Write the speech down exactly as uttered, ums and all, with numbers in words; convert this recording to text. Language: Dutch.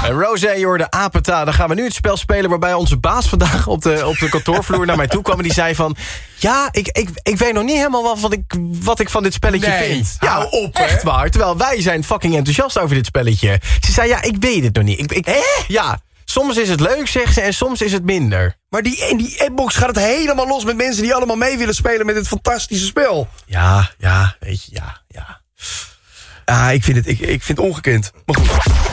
En Rosé, je hoorde Apata. Dan gaan we nu het spel spelen waarbij onze baas vandaag op de, op de kantoorvloer naar mij toe kwam. En die zei van, ja, ik, ik, ik weet nog niet helemaal wat, wat, ik, wat ik van dit spelletje nee, vind. Ja, hou op, echt hè? waar. Terwijl wij zijn fucking enthousiast over dit spelletje. Ze zei, ja, ik weet het nog niet. Ik, ik, Hè? Ja, soms is het leuk, zegt ze, en soms is het minder. Maar die, in die appbox gaat het helemaal los met mensen die allemaal mee willen spelen met dit fantastische spel. Ja, ja, weet je, ja, ja. Ah, ik vind het, ik, ik vind het ongekend. Maar goed.